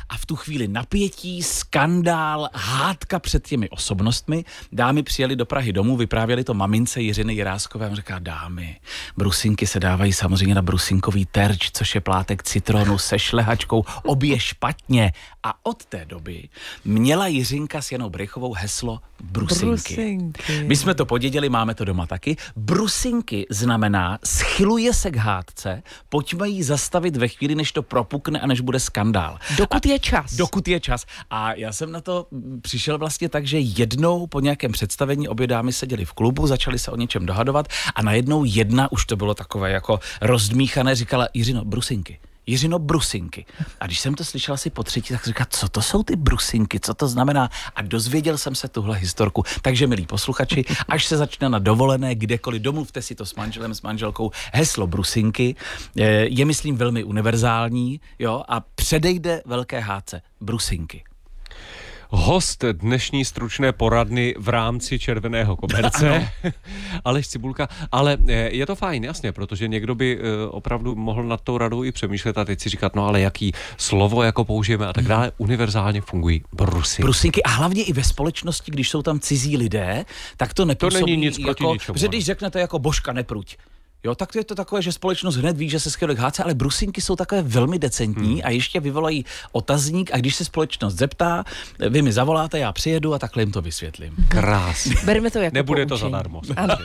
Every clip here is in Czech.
a v tu chvíli napětí, skandál, hádka před těmi osobnostmi. Dámy přijeli do Prahy domů, vyprávěli to mamince Jiřiny Jiráskové. On říká, dámy, brusinky se dávají samozřejmě na brusinkový terč, což je plátek citronu se šlehačkou, obě špatně. A od té doby měla Jiřinka s Janou Brychovou heslo brusinky. My jsme to podědili, máme to doma taky. Brusinky znamená schyluje se k hádce, pojďme jí zastavit ve chvíli, než to propukne a než bude skandál. Dokud je čas. Dokud je čas. A já jsem na to přišel vlastně tak, že jednou po nějakém představení obě dámy seděly v klubu, začaly se o něčem dohadovat a najednou jedna, už to bylo takové jako rozdmíchané, říkala Jiřino, brusinky. Jiřino, brusinky. A když jsem to slyšel asi po třetí, tak říkal, co to jsou ty brusinky, co to znamená? A dozvěděl jsem se tuhle historku. Takže, milí posluchači, až se začne na dovolené, kdekoliv, domluvte si to s manželem, s manželkou. Heslo brusinky je, myslím, velmi univerzální, jo, a předejde velké hádce. Brusinky. Host dnešní stručné poradny v rámci Červeného koberce, Aleš Cibulka, ale je to fajn, jasně, protože někdo by opravdu mohl nad tou radou i přemýšlet a teď si říkat, no ale jaký slovo jako použijeme a tak dále, univerzálně fungují brusinky. Brusinky a hlavně i ve společnosti, když jsou tam cizí lidé, tak to nepůsobí to není nic proti jako, ničemu, protože když řeknete jako božka nepruť, jo, tak to je to takové, že společnost hned ví, že se schyluje k hádce, ale brusinky jsou takové velmi decentní a ještě vyvolají otazník a když se společnost zeptá, vy mi zavoláte, já přijedu a takhle jim to vysvětlím. Krásně. Bereme to jako Nebude poučení. to zadarmo.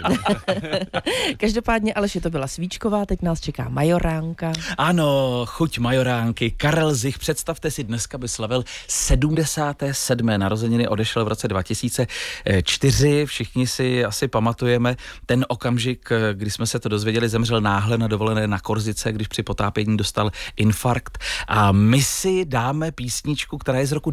Každopádně, Aleši, to byla svíčková, teď nás čeká majoránka. Ano, chuť majoránky. Karel Zich, představte si, dneska by slavil 77. narozeniny, odešel v roce 2004. Všichni si asi pamatujeme ten okamžik, kdy jsme se to dozvěděli, zemřel náhle na dovolené na Korzice, když při potápění dostal infarkt. A my si dáme písničku, která je z roku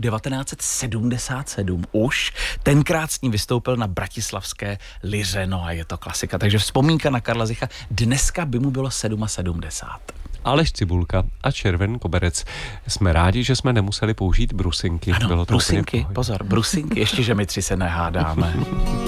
1977 už. Tenkrát s ním vystoupil na bratislavské Liře, no a je to klasika. Takže vzpomínka na Karla Zicha, dneska by mu bylo 77. Aleš Cibulka a Červený koberec. Jsme rádi, že jsme nemuseli použít brusinky. Ano, bylo to brusinky, pozor, brusinky, ještě, že my tři se nehádáme.